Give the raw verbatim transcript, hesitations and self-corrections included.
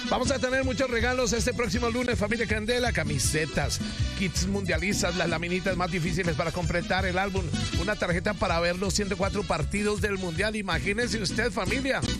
Vamos a tener muchos regalos este próximo lunes, familia Candela, camisetas, kits mundialistas, las laminitas más difíciles para completar el álbum, una tarjeta para ver los ciento cuatro partidos del mundial. Imagínense usted, familia.